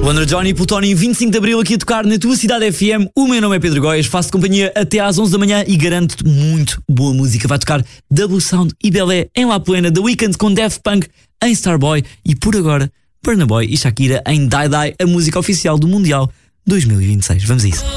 Wonder Johnny e Plutónio, 25 de Abril, aqui a tocar na tua cidade FM. O meu nome é Pedro Góes, faço companhia até às 11 da manhã e garanto-te muito boa música. Vai tocar Double Sound e Belé em La Plena, The Weeknd com Daft Punk em Starboy e por agora Burna Boy e Shakira em Die Die, a música oficial do Mundial 2026. Vamos a isso.